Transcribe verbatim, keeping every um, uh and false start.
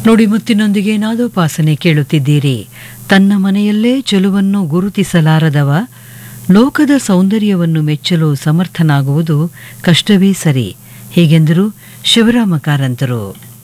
ನೋಡಿ ಮುತ್ತಿನೊಂದಿಗೆ ನಾದೋಪಾಸನೆ ಕೇಳುತ್ತಿದ್ದೀರಿ. ತನ್ನ ಮನೆಯಲ್ಲೇ ಚೆಲುವನ್ನು ಗುರುತಿಸಲಾರದವ ಲೋಕದ ಸೌಂದರ್ಯವನ್ನು ಮೆಚ್ಚಲು ಸಮರ್ಥನಾಗುವುದು ಕಷ್ಟವೇ ಸರಿ, ಹೀಗೆಂದರು ಶಿವರಾಮ ಕಾರಂತರು.